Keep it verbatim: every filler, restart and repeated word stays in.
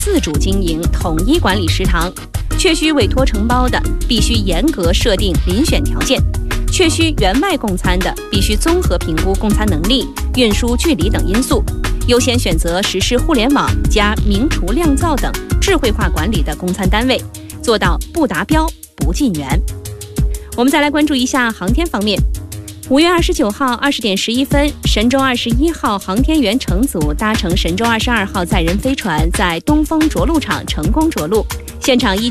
自主经营、统一管理食堂。确需委托承包的，必须严格设定遴选条件；确需原卖供餐的，必须综合评估供餐能力、运输距离等因素，优先选择实施互联网加明厨亮灶等智慧化管理的供餐单位，做到不达标不进园。我们再来关注一下航天方面。五月二十九号二十点十一分，神舟二十一号航天员乘组搭乘神舟二十二号载人飞船在东风着陆场成功着陆，现场依